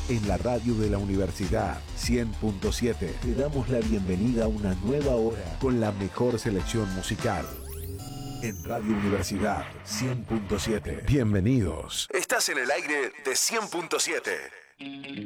en la radio de la Universidad 100.7. Te damos la bienvenida a una nueva hora con la mejor selección musical. En Radio Universidad 100.7. Bienvenidos. Estás en el aire de 100.7.